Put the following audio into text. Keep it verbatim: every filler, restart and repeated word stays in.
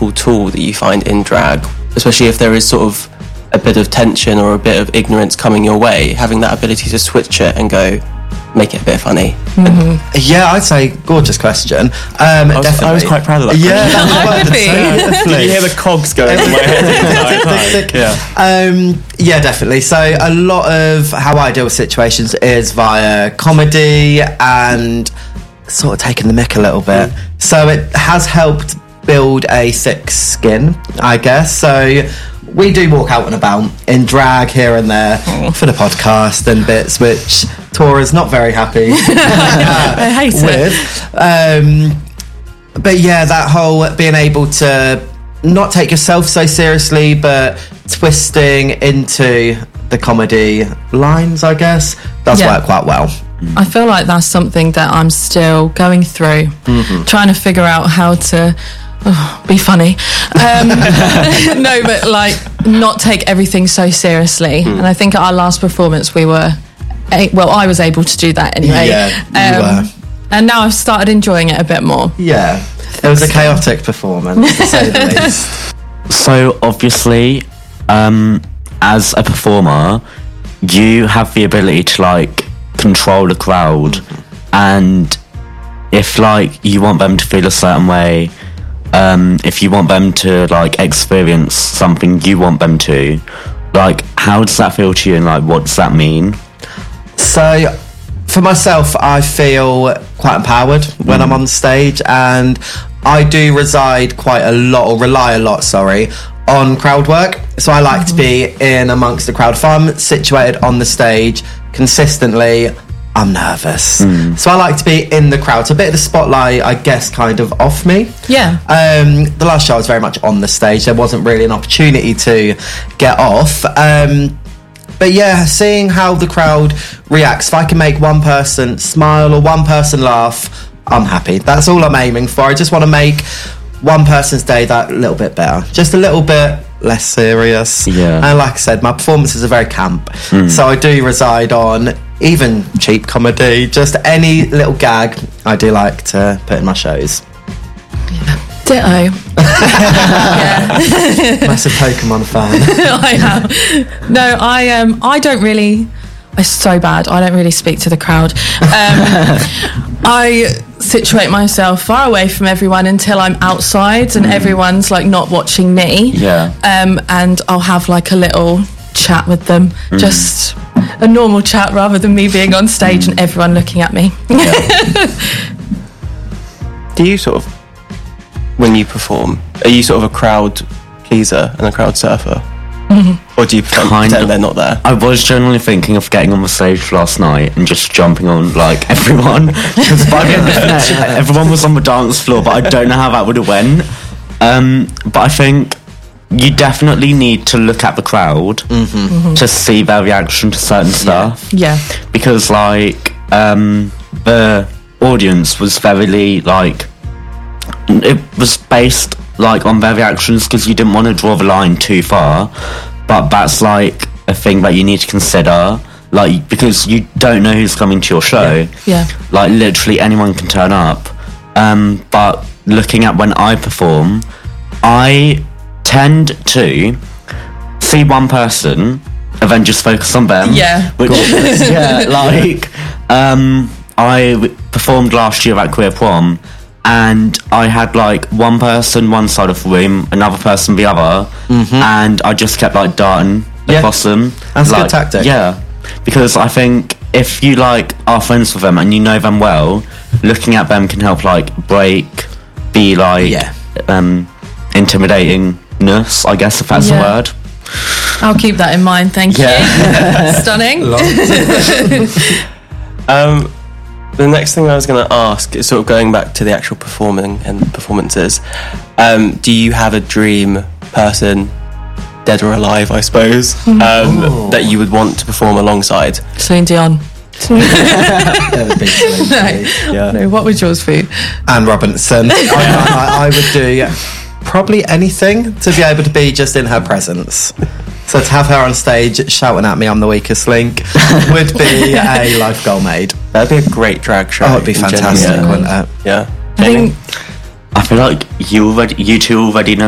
useful tool that you find in drag, especially if there is sort of a bit of tension or a bit of ignorance coming your way, having that ability to switch it and go, make it a bit funny? Mm-hmm. Yeah, I'd say gorgeous question. Um, I, was, definitely. I was quite proud of that. Yeah, question. that's yeah, definitely. You hear the cogs going in my head. yeah. Um, yeah, definitely. So a lot of how I deal with situations is via comedy and sort of taking the mick a little bit. Mm. So it has helped build a thick skin, I guess. So we do walk out and about in drag here and there oh. for the podcast and bits, which Tora's not very happy uh, I hate with. It. Um, but yeah, that whole being able to not take yourself so seriously, but twisting into the comedy lines, I guess, does yeah. work quite well. I feel like that's something that I'm still going through, mm-hmm. trying to figure out how to oh, be funny. Um, no, but like not take everything so seriously. Mm. And I think at our last performance we were, well, I was able to do that anyway. Yeah, you um, were. And now I've started enjoying it a bit more. Yeah, it was a chaotic performance, to say the least. So obviously, um, as a performer, you have the ability to like control the crowd, mm-hmm. and if like you want them to feel a certain way, um, if you want them to like experience something you want them to, like how does that feel to you and like what does that mean? So for myself, I feel quite empowered when mm. I'm on stage, and I do reside quite a lot, or rely a lot, sorry, on crowd work. So I like mm-hmm. to be in amongst the crowd. If I'm situated on the stage consistently, I'm nervous. Mm. So I like to be in the crowd. So a bit of the spotlight, I guess, kind of off me. Yeah. Um, the last show I was very much on the stage. There wasn't really an opportunity to get off. Um, but yeah, seeing how the crowd reacts. If I can make one person smile or one person laugh, I'm happy. That's all I'm aiming for. I just want to make one person's day that little bit better. Just a little bit less serious. Yeah. And like I said, my performances are very camp. Mm. So I do reside on even cheap comedy, just any little gag I do like to put in my shows. Yeah. Ditto. yeah. Massive Pokemon fan. I am. No, I um I don't really it's so bad. I don't really speak to the crowd. Um, I situate myself far away from everyone until I'm outside and mm. everyone's like not watching me. Yeah. Um, and I'll have like a little chat with them, mm. just a normal chat rather than me being on stage mm. and everyone looking at me. Yeah. Do you sort of, when you perform, are you sort of a crowd pleaser and a crowd surfer? Mm-hmm. Or do you pretend, kind pretend of. they're not there? I was generally thinking of getting on the stage last night and just jumping on like everyone, because by the end of the night, everyone was on the dance floor, but I don't know how that would have went. Um, but I think you definitely need to look at the crowd mm-hmm. Mm-hmm. to see their reaction to certain stuff. Yeah, yeah. Because like um, the audience was very like it was based like on their reactions, because you didn't want to draw the line too far, but that's like a thing that you need to consider, like because you don't know who's coming to your show. Yeah, yeah. Like literally anyone can turn up. Um, but looking at when I perform, I tend to see one person and then just focus on them. Yeah. Which, yeah, like um, I w- performed last year at Queer Prom, and I had like one person one side of the room, another person the other, mm-hmm. and I just kept like darting yeah. across them. That's like, a good tactic. Yeah, because I think if you like are friends with them and you know them well, looking at them can help like break the like yeah. um, intimidatingness, I guess, if that's yeah. a word. I'll keep that in mind, thank yeah. you. Stunning. um, the next thing I was going to ask is sort of going back to the actual performing and performances. Um, do you have a dream person, dead or alive, I suppose, um, that you would want to perform alongside? Celine Dion. no. Yeah. No, what would yours be? Anne Robinson. I, I, I would do probably anything to be able to be just in her presence. So to have her on stage shouting at me I'm the weakest link would be a life goal made. That'd be a great drag show. Oh, it'd be fantastic, yeah. wouldn't it? Yeah. I think I feel like you already, you two already know